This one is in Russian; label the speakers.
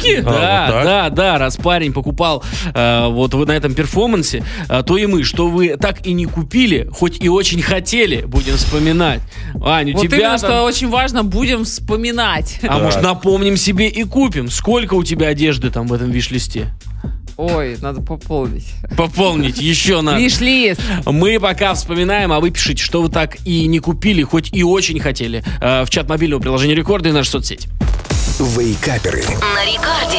Speaker 1: Шутки? Да. Раз парень покупал вот на этом перформансе, то и мы, что вы так и не купили, хоть и очень хотели, будем вспоминать. Ань, у
Speaker 2: вот
Speaker 1: тебя
Speaker 2: именно,
Speaker 1: там...
Speaker 2: что очень важно, будем вспоминать.
Speaker 1: А может, напомним себе и купим? Сколько у тебя одежды там в этом виш-листе?
Speaker 2: Ой, надо пополнить.
Speaker 1: Пополнить еще надо.
Speaker 2: Виш-лист.
Speaker 1: Мы пока вспоминаем, а вы пишите, что вы так и не купили, хоть и очень хотели. В чат мобильного приложения Рекорда и наша соцсеть.
Speaker 3: Вейкаперы.
Speaker 4: На Рекорде.